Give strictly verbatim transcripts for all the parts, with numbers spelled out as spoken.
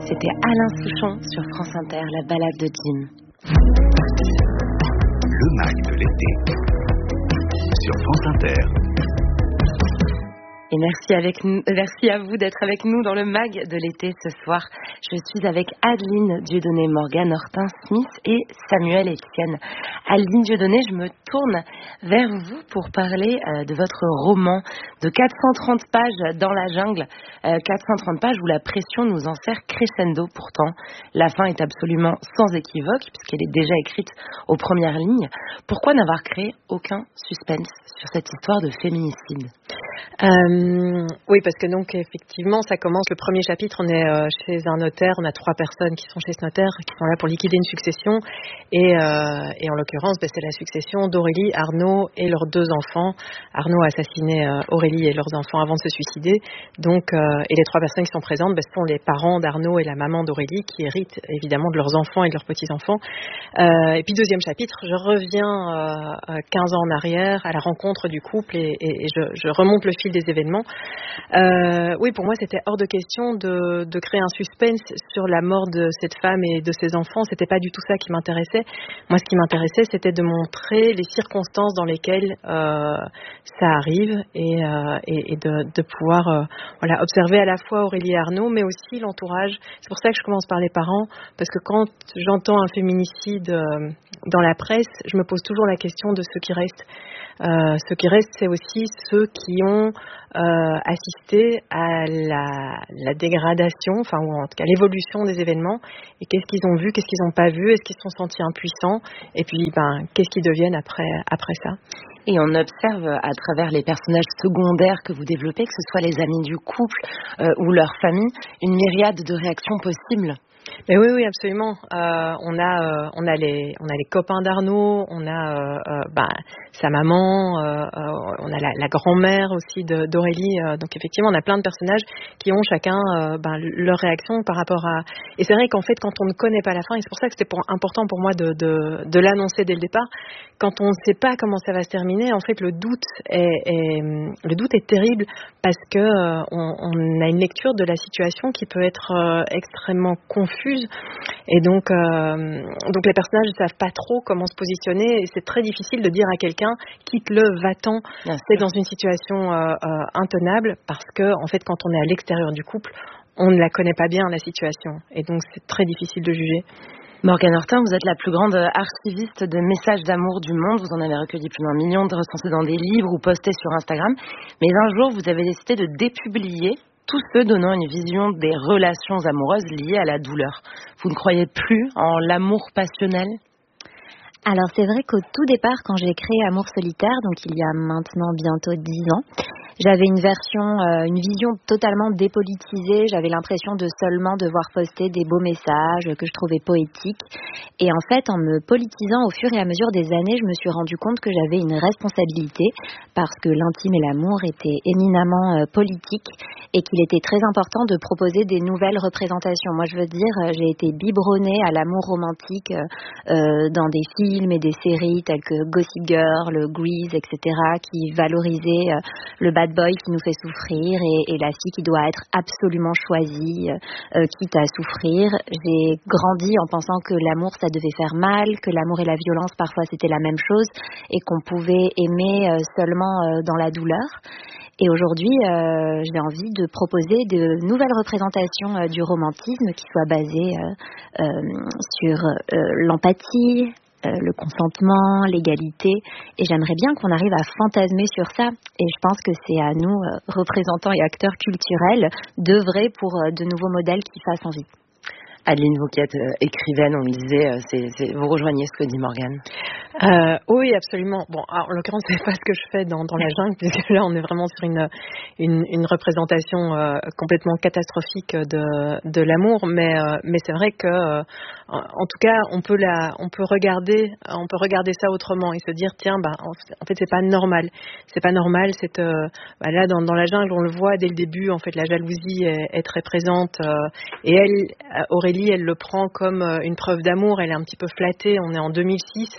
C'était Alain Souchon sur France Inter, la balade de Jim. Le mag de l'été sur France Inter. Et merci, avec nous, merci à vous d'être avec nous dans le mag de l'été ce soir. Je suis avec Adeline Dieudonné, Morgane Hortin Smith et Samuel Etienne. Adeline Dieudonné, je me tourne vers vous pour parler euh, de votre roman de quatre cent trente pages dans la jungle. Euh, quatre cent trente pages où la pression nous en sert crescendo. Pourtant, la fin est absolument sans équivoque puisqu'elle est déjà écrite aux premières lignes. Pourquoi n'avoir créé aucun suspense sur cette histoire de féminicide ? Euh, oui, parce que donc effectivement, ça commence. Le premier chapitre, on est euh, chez un notaire. On a trois personnes qui sont chez ce notaire, qui sont là pour liquider une succession. Et, euh, et en l'occurrence, ben, c'est la succession d'Aurélie, Arnaud et leurs deux enfants. Arnaud a assassiné euh, Aurélie et leurs enfants avant de se suicider. Donc, euh, et les trois personnes qui sont présentes, ben, ce sont les parents d'Arnaud et la maman d'Aurélie qui héritent évidemment de leurs enfants et de leurs petits-enfants. Euh, et puis deuxième chapitre, je reviens euh, quinze ans en arrière à la rencontre du couple et, et, et je, je remonte le fil des événements. Euh, oui, pour moi, c'était hors de question de, de créer un suspense sur la mort de cette femme et de ses enfants. C'était pas du tout ça qui m'intéressait. Moi, ce qui m'intéressait, c'était de montrer les circonstances dans lesquelles euh, ça arrive et, euh, et, et de, de pouvoir euh, voilà, observer à la fois Aurélie et Arnaud, mais aussi l'entourage. C'est pour ça que je commence par les parents, parce que quand j'entends un féminicide euh, dans la presse, je me pose toujours la question de ceux qui restent. Euh, ce qui reste, c'est aussi ceux qui ont euh, assisté à la, la dégradation, enfin ou en tout cas l'évolution des événements. Et qu'est-ce qu'ils ont vu, qu'est-ce qu'ils n'ont pas vu, est-ce qu'ils se sont sentis impuissants, et puis ben qu'est-ce qu'ils deviennent après après ça. Et on observe à travers les personnages secondaires que vous développez, que ce soit les amis du couple euh, ou leur famille, une myriade de réactions possibles. Mais oui, oui, absolument. Euh, on a, euh, on a les, on a les copains d'Arnaud, on a euh, euh, bah, sa maman, euh, euh, on a la, la grand-mère aussi de, d'Aurélie. Euh, donc effectivement, on a plein de personnages qui ont chacun euh, bah, leur réaction par rapport à. Et c'est vrai qu'en fait, quand on ne connaît pas la fin, et c'est pour ça que c'était pour, important pour moi de, de, de l'annoncer dès le départ. Quand on ne sait pas comment ça va se terminer, en fait, le doute est, est le doute est terrible parce que euh, on, on a une lecture de la situation qui peut être euh, extrêmement confuse. Et donc, euh, donc les personnages ne savent pas trop comment se positionner et c'est très difficile de dire à quelqu'un quitte-le, va-t'en. C'est dans une situation euh, euh, intenable parce que en fait, quand on est à l'extérieur du couple, on ne la connaît pas bien la situation et donc c'est très difficile de juger. Morgane Hortin, vous êtes la plus grande archiviste de messages d'amour du monde. Vous en avez recueilli plus d'un million, de recensés dans des livres ou postés sur Instagram. Mais un jour, vous avez décidé de dépublier tous ceux donnant une vision des relations amoureuses liées à la douleur. Vous ne croyez plus en l'amour passionnel ? Alors c'est vrai qu'au tout départ, quand j'ai créé Amour solitaire, donc il y a maintenant bientôt dix ans, j'avais une version, euh, une vision totalement dépolitisée. J'avais l'impression de seulement devoir poster des beaux messages que je trouvais poétiques. Et en fait, en me politisant au fur et à mesure des années, je me suis rendu compte que j'avais une responsabilité parce que l'intime et l'amour étaient éminemment euh, politiques et qu'il était très important de proposer des nouvelles représentations. Moi, je veux dire, j'ai été biberonnée à l'amour romantique euh, dans des films et des séries telles que Gossip Girl, Grease, et cetera, qui valorisaient euh, le bad boy qui nous fait souffrir et, et la fille qui doit être absolument choisie, euh, quitte à souffrir. J'ai grandi en pensant que l'amour, ça devait faire mal, que l'amour et la violence, parfois, c'était la même chose et qu'on pouvait aimer euh, seulement euh, dans la douleur. Et aujourd'hui, euh, j'ai envie de proposer de nouvelles représentations euh, du romantisme qui soient basées euh, euh, sur euh, l'empathie, euh, le consentement, l'égalité. Et j'aimerais bien qu'on arrive à fantasmer sur ça. Et je pense que c'est à nous, euh, représentants et acteurs culturels, d'œuvrer pour euh, de nouveaux modèles qui fassent envie. Adeline, vous qui êtes euh, écrivaine, on le disait, euh, c'est, c'est, vous rejoignez ce que dit Morgane. Euh, oui, absolument. Bon, alors, en l'occurrence, c'est pas ce que je fais dans, dans la jungle, puisque là, on est vraiment sur une, une, une représentation euh, complètement catastrophique de, de l'amour. Mais, euh, mais c'est vrai que, euh, en, en tout cas, on peut la, on peut regarder, on peut regarder ça autrement et se dire, tiens, bah, en, en fait, c'est pas normal. C'est pas normal. C'est, euh, bah, là, dans, dans la jungle, on le voit dès le début. En fait, la jalousie est, est très présente. Euh, et elle, Aurélie, elle le prend comme une preuve d'amour. Elle est un petit peu flattée. On est en deux mille six.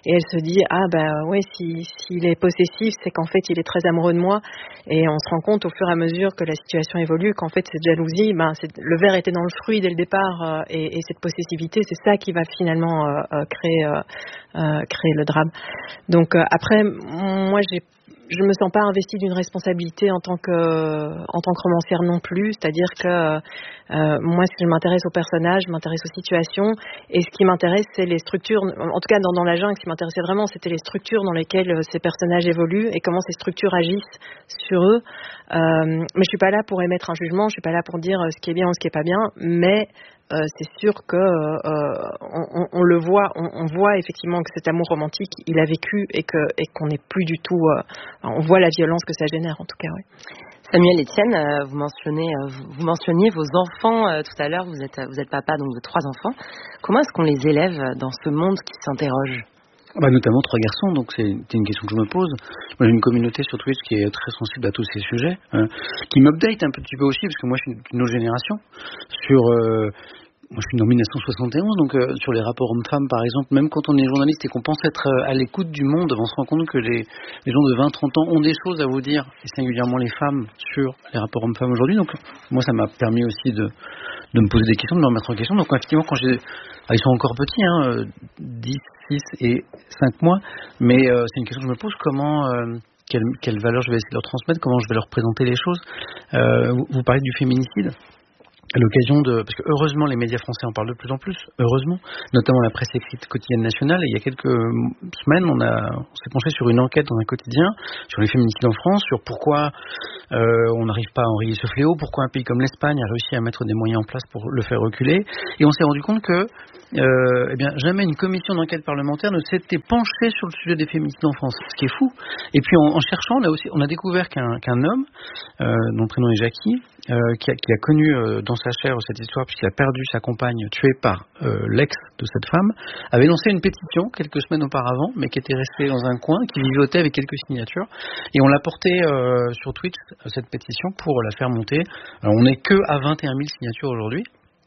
et elle se dit ah ben ouais si s'il est possessif c'est qu'en fait il est très amoureux de moi, et on se rend compte au fur et à mesure que la situation évolue qu'en fait cette jalousie, ben c'est, le verre était dans le fruit dès le départ, euh, et, et cette possessivité c'est ça qui va finalement euh, euh, créer euh, euh, créer le drame. Donc euh, après moi j'ai je me sens pas investie d'une responsabilité en tant que en tant que romancière non plus, c'est-à-dire que euh, moi je m'intéresse aux personnages, je m'intéresse aux situations, et ce qui m'intéresse c'est les structures, en tout cas dans, dans la jungle, ce qui m'intéressait vraiment c'était les structures dans lesquelles ces personnages évoluent et comment ces structures agissent sur eux. Euh, mais je suis pas là pour émettre un jugement, je suis pas là pour dire ce qui est bien ou ce qui est pas bien, mais Euh, c'est sûr que euh, on, on le voit, on, on voit effectivement que cet amour romantique, il a vécu et que et qu'on n'est plus du tout. Euh, on voit la violence que ça génère en tout cas. Oui. Samuel Etienne, euh, vous mentionnez, euh, vous, vous mentionniez vos enfants euh, tout à l'heure. Vous êtes vous êtes papa donc de trois enfants. Comment est-ce qu'on les élève dans ce monde qui s'interroge? Bah, notamment trois garçons, donc c'est, c'est une question que je me pose. Moi, j'ai une communauté sur Twitch qui est très sensible à tous ces sujets, hein, qui m'update un petit peu aussi, parce que moi, je suis d'une autre génération, sur... Euh, moi, je suis né en dix-neuf cent soixante et onze, donc euh, sur les rapports hommes-femmes, par exemple, même quand on est journaliste et qu'on pense être euh, à l'écoute du monde, on se rend compte que les, les gens de vingt trente ans ont des choses à vous dire, et singulièrement les femmes, sur les rapports hommes-femmes aujourd'hui. Donc, moi, ça m'a permis aussi de, de me poser des questions, de me remettre en question. Donc, effectivement, quand j'ai... Ah, ils sont encore petits, hein, dix, six et cinq mois, mais euh, c'est une question que je me pose, comment... Euh, quelle, quelle valeur je vais essayer de leur transmettre, comment je vais leur présenter les choses. Euh, vous, vous parlez du féminicide à l'occasion de... Parce que heureusement, les médias français en parlent de plus en plus, heureusement, notamment la presse écrite quotidienne nationale. Et il y a quelques semaines, on, a, on s'est penché sur une enquête dans un quotidien, sur les féminicides en France, sur pourquoi euh, on n'arrive pas à enrayer ce fléau, pourquoi un pays comme l'Espagne a réussi à mettre des moyens en place pour le faire reculer. Et on s'est rendu compte que euh, eh bien, jamais une commission d'enquête parlementaire ne s'était penchée sur le sujet des féminicides en France, ce qui est fou. Et puis en, en cherchant, on a, aussi, on a découvert qu'un, qu'un homme, euh, dont le prénom est Jackie, euh, qui, a, qui a connu euh, dans sa chair cette histoire, puisqu'il a perdu sa compagne tuée par euh, l'ex de cette femme, avait lancé une pétition quelques semaines auparavant, mais qui était restée dans un coin, qui vivotait avec quelques signatures, et on l'a portée euh, sur Twitch, cette pétition, pour la faire monter. Alors, on n'est que à vingt et un mille signatures aujourd'hui.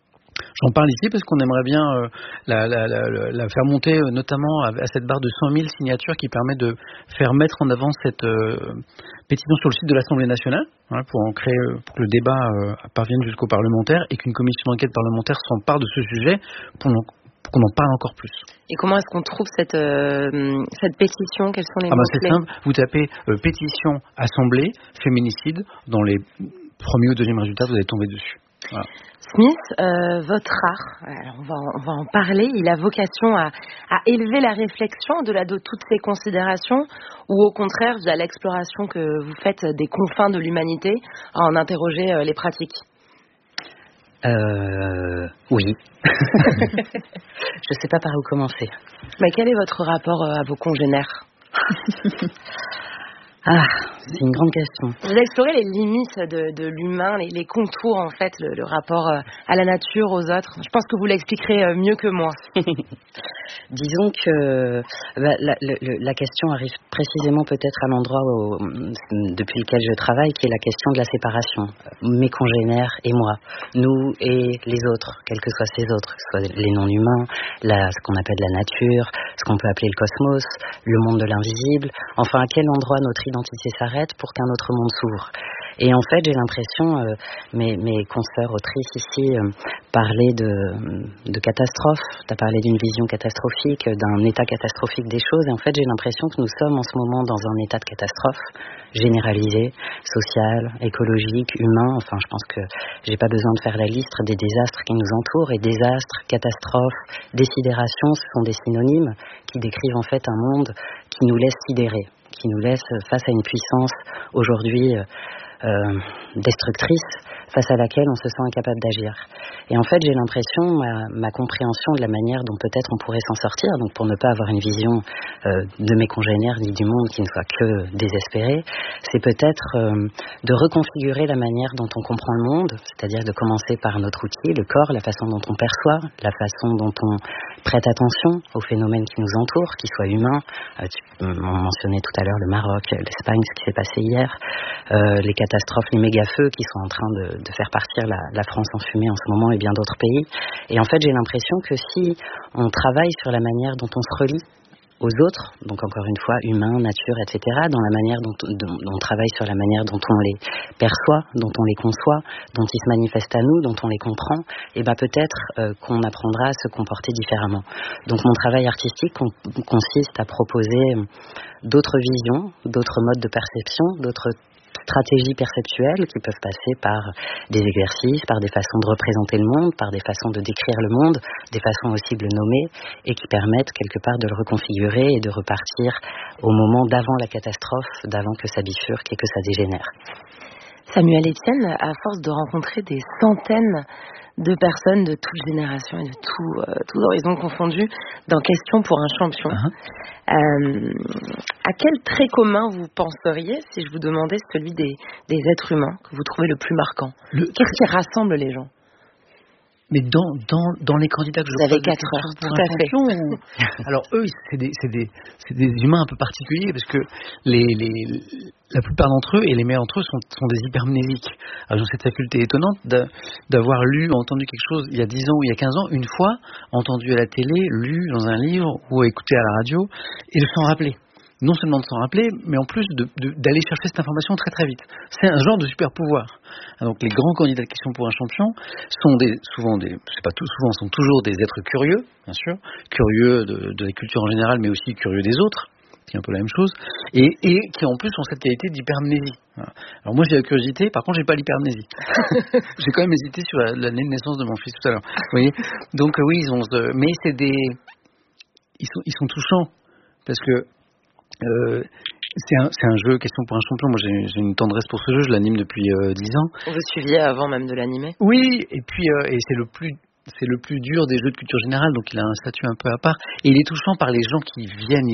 J'en parle ici parce qu'on aimerait bien euh, la, la, la, la faire monter euh, notamment à, à cette barre de cent mille signatures qui permet de faire mettre en avant cette euh, pétition sur le site de l'Assemblée nationale, hein, pour en créer, pour que le débat euh, parvienne jusqu'aux parlementaires et qu'une commission d'enquête parlementaire s'empare de ce sujet pour, pour qu'on en parle encore plus. Et comment est-ce qu'on trouve cette, euh, cette pétition? Quels sont les ah mots bah c'est clés? simple, vous tapez euh, pétition Assemblée féminicide dans les premiers ou deuxièmes résultats, vous allez tomber dessus. Voilà. Smith, euh, votre art, alors on, va, on va en parler, il a vocation à, à élever la réflexion au-delà de toutes ces considérations, ou au contraire, via l'exploration que vous faites des confins de l'humanité, à en interroger euh, les pratiques? Euh, oui. Je ne sais pas par où commencer. Mais quel est votre rapport euh, à vos congénères? Ah, c'est une grande question. Vous avez exploré les limites de, de l'humain, les, les contours, en fait, le, le rapport à la nature, aux autres. Je pense que vous l'expliquerez mieux que moi. Disons que bah, la, la, la question arrive précisément peut-être à l'endroit où, depuis lequel je travaille, qui est la question de la séparation. Mes congénères et moi, nous et les autres, quels que soient ces autres, que ce soit les non-humains, la, ce qu'on appelle la nature, ce qu'on peut appeler le cosmos, le monde de l'invisible. Enfin, à quel endroit notre identité s'arrête pour qu'un autre monde s'ouvre. Et en fait, j'ai l'impression, euh, mes, mes consoeurs autrices ici euh, parlaient de, de catastrophe. Tu as parlé d'une vision catastrophique, d'un état catastrophique des choses. Et en fait, j'ai l'impression que nous sommes en ce moment dans un état de catastrophe généralisé, social, écologique, humain. Enfin, je pense que j'ai pas besoin de faire la liste des désastres qui nous entourent. Et désastres, catastrophes, désidération, ce sont des synonymes qui décrivent en fait un monde qui nous laisse sidérer, qui nous laisse face à une puissance aujourd'hui euh, euh, destructrice, face à laquelle on se sent incapable d'agir. Et en fait, j'ai l'impression, ma, ma compréhension de la manière dont peut-être on pourrait s'en sortir, donc pour ne pas avoir une vision euh, de mes congénères ni du monde qui ne soit que désespérée, c'est peut-être euh, de reconfigurer la manière dont on comprend le monde, c'est-à-dire de commencer par notre outil, le corps, la façon dont on perçoit, la façon dont on prête attention aux phénomènes qui nous entourent, qu'ils soient humains. Euh, tu, on mentionnait tout à l'heure le Maroc, l'Espagne, ce qui s'est passé hier, euh, les catastrophes, les méga-feux qui sont en train de, de faire partir la, la France en fumée en ce moment et bien d'autres pays. Et en fait, j'ai l'impression que si on travaille sur la manière dont on se relie aux autres, donc encore une fois, humains, nature, et cetera, dans la manière dont, dont, dont on travaille sur la manière dont on les perçoit, dont on les conçoit, dont ils se manifestent à nous, dont on les comprend, et ben peut-être euh, qu'on apprendra à se comporter différemment. Donc mon travail artistique con, consiste à proposer d'autres visions, d'autres modes de perception, d'autres stratégies perceptuelles qui peuvent passer par des exercices, par des façons de représenter le monde, par des façons de décrire le monde, des façons aussi de le nommer, et qui permettent quelque part de le reconfigurer et de repartir au moment d'avant la catastrophe, d'avant que ça bifurque et que ça dégénère. Samuel Etienne, à force de rencontrer des centaines de personnes de toutes générations et de tout, euh, tous horizons confondus dans Question pour un champion, uh-huh. euh, à quel trait commun vous penseriez si je vous demandais celui des, des êtres humains que vous trouvez le plus marquant? le... Qu'est-ce qui rassemble les gens? Mais dans, dans, dans les candidats que je Vous avez quatre heures, pour tout un à fait. champion, ou... Alors eux, c'est des, c'est, des, c'est des humains un peu particuliers parce que les, les, la plupart d'entre eux et les meilleurs d'entre eux sont, sont des hypermnésiques. Alors, ils ont cette faculté étonnante d'avoir lu, entendu quelque chose il y a dix ans ou il y a quinze ans, une fois, entendu à la télé, lu dans un livre ou écouté à la radio et de s'en rappeler. Non seulement de s'en rappeler, mais en plus de, de, d'aller chercher cette information très très vite. C'est un genre de super pouvoir. Donc les grands candidats de Question pour un champion sont des, souvent des, c'est pas tout, souvent sont toujours des êtres curieux, bien sûr, curieux de, de la culture en général, mais aussi curieux des autres, qui est un peu la même chose, et, et qui en plus ont cette qualité d'hypermnésie. Voilà. Alors moi j'ai la curiosité, par contre j'ai pas l'hypermnésie. J'ai quand même hésité sur la, l'année de naissance de mon fils tout à l'heure. Vous voyez. Donc euh, oui, ils ont, euh, mais c'est des, ils sont, ils sont touchants parce que Euh, c'est, un, c'est un jeu Question pour un champion. Moi j'ai, j'ai une tendresse pour ce jeu, je l'anime depuis euh, dix ans. Vous suiviez avant même de l'animer? Oui, et puis euh, et c'est le plus c'est le plus dur des jeux de culture générale, donc il a un statut un peu à part et il est touchant par les gens qui viennent.